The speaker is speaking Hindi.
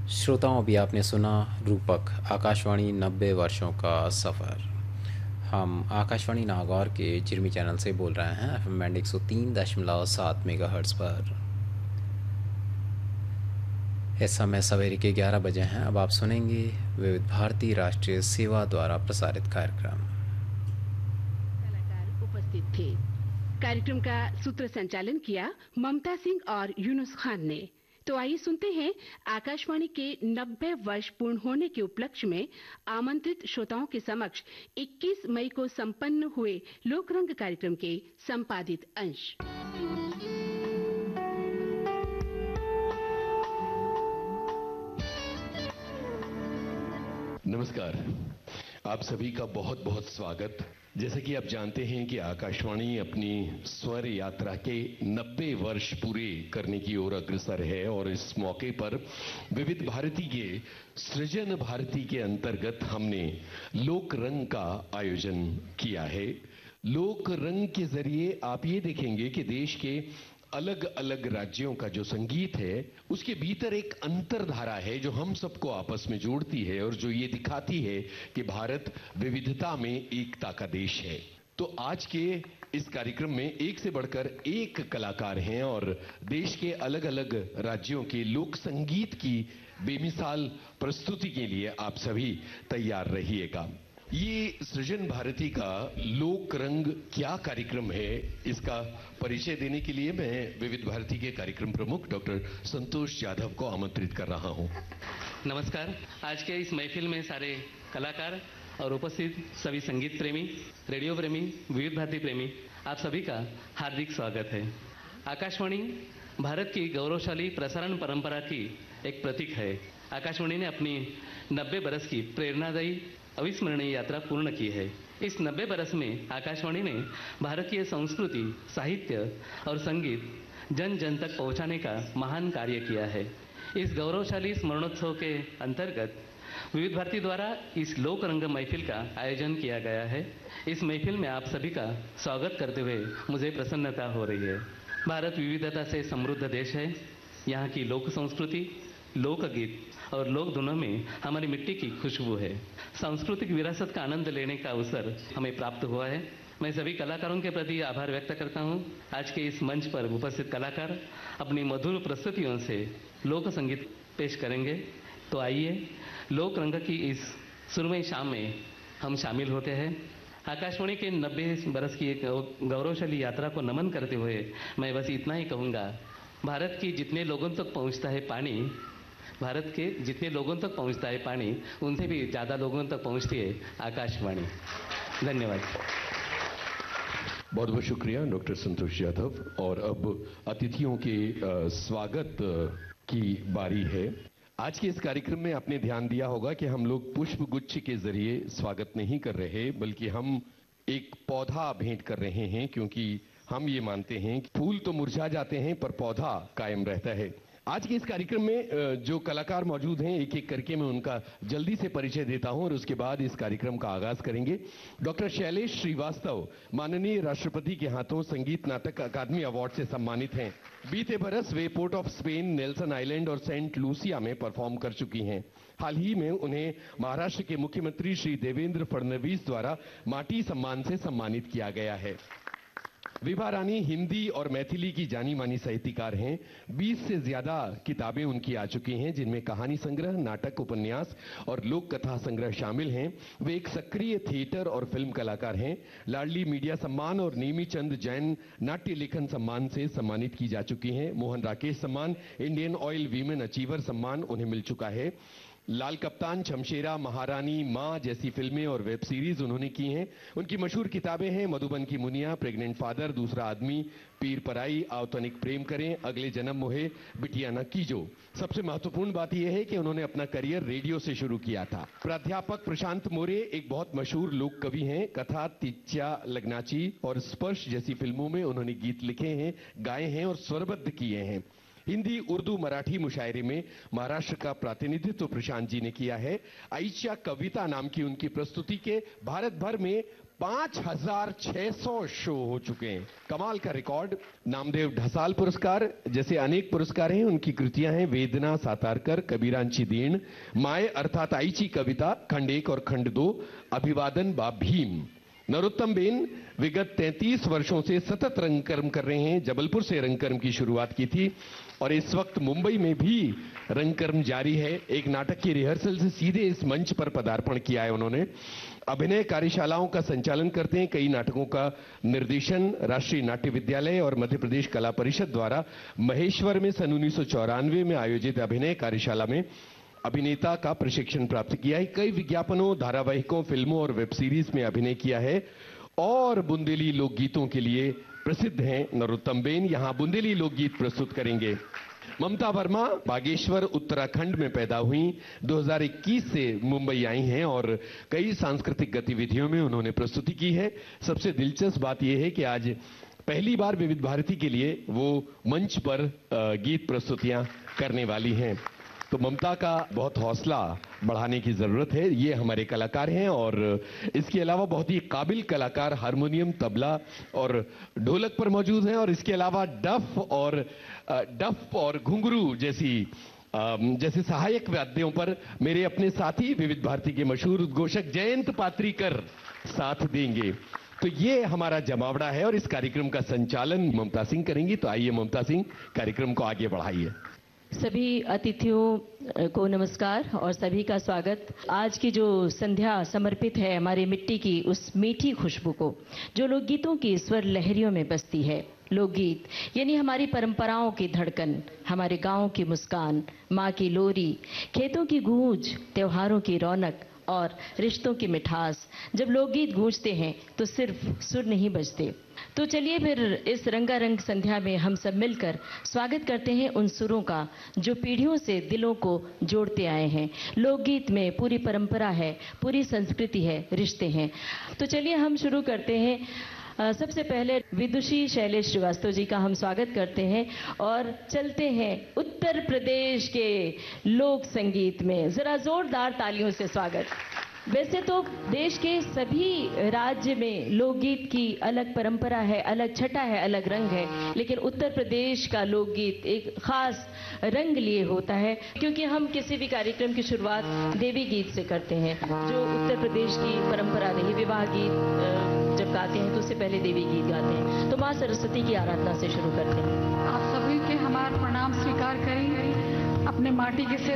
श्रोताओं, अभी आपने सुना रूपक आकाशवाणी 90 वर्षों का सफ़र। हम आकाशवाणी नागौर के चिरमी चैनल से बोल रहे हैं, F M band 103.7 mega hertz पर। इस समय सवेरे के 11 बजे हैं। अब आप सुनेंगे विविध भारती राष्ट्रीय सेवा द्वारा प्रसारित कार्यक्रम। कलाकार उपस्थित थे। कार्यक्रम का सूत्र संचालन किया ममता सिंह और यूनुस खान ने। तो आइए सुनते हैं आकाशवाणी के 90 वर्ष पूर्ण होने के उपलक्ष्य में आमंत्रित श्रोताओं के समक्ष 21 मई को संपन्न हुए लोकरंग कार्यक्रम के संपादित अंश। नमस्कार, आप सभी का बहुत बहुत स्वागत। जैसे कि आप जानते हैं कि आकाशवाणी अपनी स्वर यात्रा के 90 वर्ष पूरे करने की ओर अग्रसर है और इस मौके पर विविध भारती के सृजन भारती के अंतर्गत हमने लोक रंग का आयोजन किया है। लोक रंग के जरिए आप ये देखेंगे कि देश के अलग अलग राज्यों का जो संगीत है उसके भीतर एक अंतरधारा है जो हम सबको आपस में जोड़ती है और जो ये दिखाती है कि भारत विविधता में एकता का देश है। तो आज के इस कार्यक्रम में एक से बढ़कर एक कलाकार हैं और देश के अलग अलग राज्यों के लोक संगीत की बेमिसाल प्रस्तुति के लिए आप सभी तैयार रहिएगा। ये सृजन भारती का लोक रंग क्या कार्यक्रम है, इसका परिचय देने के लिए मैं विविध भारती के कार्यक्रम प्रमुख डॉक्टर संतोष यादव को आमंत्रित कर रहा हूं। नमस्कार। आज के इस महफिल में सारे कलाकार और उपस्थित सभी संगीत प्रेमी, रेडियो प्रेमी, विविध भारती प्रेमी, आप सभी का हार्दिक स्वागत है। आकाशवाणी भारत की गौरवशाली प्रसारण परंपरा की एक प्रतीक है। आकाशवाणी ने अपनी 90 बरस की प्रेरणादायी अविस्मरणीय यात्रा पूर्ण की है। इस 90 बरस में आकाशवाणी ने भारतीय संस्कृति, साहित्य और संगीत जन जन तक पहुंचाने का महान कार्य किया है। इस गौरवशाली स्मरणोत्सव के अंतर्गत विविध भारती द्वारा इस लोक रंग महफिल का आयोजन किया गया है। इस महफिल में आप सभी का स्वागत करते हुए मुझे प्रसन्नता हो रही है। भारत विविधता से समृद्ध देश है। यहाँ की लोक संस्कृति, लोकगीत और लोक धुनों में हमारी मिट्टी की खुशबू है। सांस्कृतिक विरासत का आनंद लेने का अवसर हमें प्राप्त हुआ है। मैं सभी कलाकारों के प्रति आभार व्यक्त करता हूँ। आज के इस मंच पर उपस्थित कलाकार अपनी मधुर प्रस्तुतियों से लोक संगीत पेश करेंगे। तो आइए लोक रंग की इस सुरमई शाम में हम शामिल होते हैं। आकाशवाणी के 90 बरस की एक गौरवशाली यात्रा को नमन करते हुए मैं बस इतना ही कहूँगा, भारत के जितने लोगों तक पहुँचता है पानी, उनसे भी ज़्यादा लोगों तक पहुँचती है आकाशवाणी। धन्यवाद। बहुत बहुत शुक्रिया डॉक्टर संतोष यादव। और अब अतिथियों के स्वागत की बारी है। आज के इस कार्यक्रम में आपने ध्यान दिया होगा कि हम लोग पुष्प गुच्छ के जरिए स्वागत नहीं कर रहे, बल्कि हम एक पौधा भेंट कर रहे हैं, क्योंकि हम ये मानते हैं कि फूल तो मुरझा जाते हैं पर पौधा कायम रहता है। आज के इस कार्यक्रम में जो कलाकार मौजूद हैं, एक एक करके मैं उनका जल्दी से परिचय देता हूं और उसके बाद इस कार्यक्रम का आगाज करेंगे। डॉक्टर शैलेश श्रीवास्तव माननीय राष्ट्रपति के हाथों संगीत नाटक अकादमी अवार्ड से सम्मानित हैं। बीते बरस वे port of Spain, Nelson island और सेंट लूसिया में परफॉर्म कर चुकी हैं। हाल ही में उन्हें महाराष्ट्र के मुख्यमंत्री श्री देवेंद्र फडणवीस द्वारा माटी सम्मान से सम्मानित किया गया है। विभा रानी हिंदी और मैथिली की जानी मानी साहित्यकार हैं। 20 से ज्यादा किताबें उनकी आ चुकी हैं, जिनमें कहानी संग्रह, नाटक, उपन्यास और लोक कथा संग्रह शामिल हैं। वे एक सक्रिय थिएटर और फिल्म कलाकार हैं। लाडली मीडिया सम्मान और नेमी चंद जैन नाट्य लेखन सम्मान से सम्मानित की जा चुकी हैं। मोहन राकेश सम्मान, इंडियन ऑयल वीमेन अचीवर सम्मान उन्हें मिल चुका है। लाल कप्तान, शमशेरा, महारानी, माँ जैसी फिल्में और वेब सीरीज उन्होंने की हैं। उनकी मशहूर किताबें हैं मधुबन की मुनिया, प्रेग्नेंट फादर, दूसरा आदमी, पीर पराई, आओ तनिक प्रेम करें, अगले जन्म मोहे, बिटिया न कीजो। सबसे महत्वपूर्ण बात यह है कि उन्होंने अपना करियर रेडियो से शुरू किया था। प्राध्यापक प्रशांत मोरे एक बहुत मशहूर लोक कवि हैं। कथा, तिच्या लग्नाची और स्पर्श जैसी फिल्मों में उन्होंने गीत लिखे हैं, गाए हैं और स्वरबद्ध किए हैं। हिंदी, उर्दू, मराठी मुशायरे में महाराष्ट्र का प्रतिनिधित्व प्रशांत जी ने किया है। आईच्या कविता नाम की उनकी प्रस्तुति के भारत भर में 5600 शो हो चुके हैं। कमाल का रिकॉर्ड। नामदेव ढसाल पुरस्कार जैसे अनेक पुरस्कार हैं। उनकी कृतियां हैं वेदना सातारकर, कबीरांची दीन, माए अर्थात आईची कविता, खंड 1 और खंड 2, अभिवादन बा भीम। नरोत्तम बेन विगत 33 वर्षों से सतत रंगकर्म कर रहे हैं। जबलपुर से रंगकर्म की शुरुआत की थी और इस वक्त मुंबई में भी रंगकर्म जारी है। एक नाटक की रिहर्सल से सीधे इस मंच पर पदार्पण किया है उन्होंने। अभिनय कार्यशालाओं का संचालन करते हैं। कई नाटकों का निर्देशन राष्ट्रीय नाट्य विद्यालय और मध्य प्रदेश कला परिषद द्वारा महेश्वर में सन 1994 में आयोजित अभिनय कार्यशाला में अभिनेता का प्रशिक्षण प्राप्त किया है। कई विज्ञापनों, धारावाहिकों, फिल्मों और वेब सीरीज में अभिनय किया है और बुंदेली लोकगीतों के लिए प्रसिद्ध हैं नरोत्तम बेन। यहां बुंदेली लोकगीत प्रस्तुत करेंगे। ममता वर्मा बागेश्वर उत्तराखंड में पैदा हुई। 2021 से मुंबई आई हैं और कई सांस्कृतिक गतिविधियों में उन्होंने प्रस्तुति की है। सबसे दिलचस्प बात यह है कि आज पहली बार विविध भारती के लिए वो मंच पर गीत प्रस्तुतियां करने वाली हैं। तो ममता का बहुत हौसला बढ़ाने की जरूरत है। ये हमारे कलाकार हैं और इसके अलावा बहुत ही काबिल कलाकार हारमोनियम, तबला और ढोलक पर मौजूद हैं और इसके अलावा डफ और घुंघरू जैसे सहायक वाद्यों पर मेरे अपने साथी विविध भारती के मशहूर उद्घोषक जयंत पात्रीकर साथ देंगे। तो ये हमारा जमावड़ा है और इस कार्यक्रम का संचालन ममता सिंह करेंगी। तो आइए ममता सिंह, कार्यक्रम को आगे बढ़ाइए। सभी अतिथियों को नमस्कार और सभी का स्वागत। आज की जो संध्या समर्पित है हमारी मिट्टी की उस मीठी खुशबू को, जो लोकगीतों की स्वर लहरियों में बसती है। लोकगीत यानी हमारी परंपराओं की धड़कन, हमारे गांव की मुस्कान, माँ की लोरी, खेतों की गूंज, त्योहारों की रौनक और रिश्तों की मिठास। जब लोकगीत गूंजते हैं तो सिर्फ सुर नहीं बजते। तो चलिए फिर इस रंगारंग संध्या में हम सब मिलकर स्वागत करते हैं उन सुरों का जो पीढ़ियों से दिलों को जोड़ते आए हैं। लोकगीत में पूरी परंपरा है, पूरी संस्कृति है, रिश्ते हैं। तो चलिए हम शुरू करते हैं। सबसे पहले विदुषी शैलेश श्रीवास्तव जी का हम स्वागत करते हैं और चलते हैं उत्तर प्रदेश के लोक संगीत में। जरा जोरदार तालियों से स्वागत। वैसे तो देश के सभी राज्य में लोकगीत की अलग परंपरा है, अलग छटा है, अलग रंग है, लेकिन उत्तर प्रदेश का लोकगीत एक खास रंग लिए होता है क्योंकि हम किसी भी कार्यक्रम की शुरुआत देवी गीत से करते हैं, जो उत्तर प्रदेश की परंपरा रही। विवाह गीत जब गाते हैं तो उससे पहले देवी गीत गाते हैं। तो माँ सरस्वती की आराधना से शुरू करते हैं। आप सभी के हमारे प्रणाम स्वीकार करें। अपने माटी के